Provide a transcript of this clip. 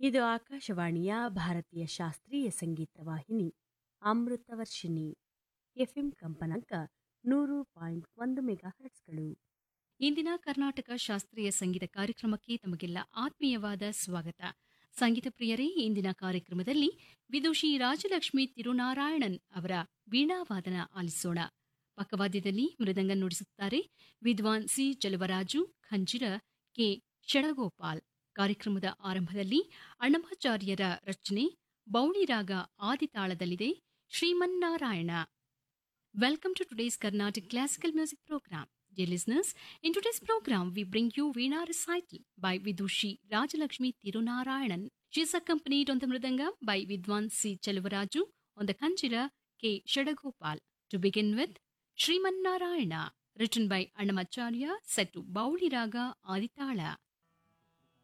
ಇದು ಆಕಾಶವಾಣಿಯ ಭಾರತೀಯ ಶಾಸ್ತ್ರೀಯ ಸಂಗೀತ ವಾಹಿನಿ ಅಮೃತವರ್ಷಿಣಿ ಎಫ್ಎಂ ಕಂಪನಾಂಕ 100.1 ಮೆಗಾಹರ್ಟ್ಸ್ಗಳು. ಇಂದಿನ ಕರ್ನಾಟಕ ಶಾಸ್ತ್ರೀಯ ಸಂಗೀತ ಕಾರ್ಯಕ್ರಮಕ್ಕೆ ತಮಗೆಲ್ಲ ಆತ್ಮೀಯವಾದ ಸ್ವಾಗತ. ಸಂಗೀತ ಪ್ರಿಯರೇ, ಇಂದಿನ ಕಾರ್ಯಕ್ರಮದಲ್ಲಿ ವಿದುಷಿ ರಾಜಲಕ್ಷ್ಮಿ ತಿರುನಾರಾಯಣನ್ ಅವರ ವೀಣಾವಾದನ ಆಲಿಸೋಣ. ಪಕ್ಕವಾದ್ಯದಲ್ಲಿ ಮೃದಂಗ ನುಡಿಸುತ್ತಾರೆ ವಿದ್ವಾನ್ ಸಿ ಚಲುವರಾಜು, ಖಂಜಿರ ಕೆ ಷಡಗೋಪಾಲ್. ಕಾರ್ಯಕ್ರಮದ ಆರಂಭದಲ್ಲಿ ಅಣ್ಣಮಾಚಾರ್ಯರ ರಚನೆ ಬೌಳಿ ರಾಗ ಆದಿತಾಳದಲ್ಲಿದೆ, Srimannarayana. Welcome to today's Carnatic Classical Music Program. Dear listeners, in today's program we bring you Veena recital by Vidushi Rajalakshmi Tirunarayanan. She is accompanied on the mridangam by Vidwan C. Chelvaraju, on the kanjira K. Shadagopal. To begin with, Srimannarayana, written by Annamacharya, set to Bauli Raga Aditala.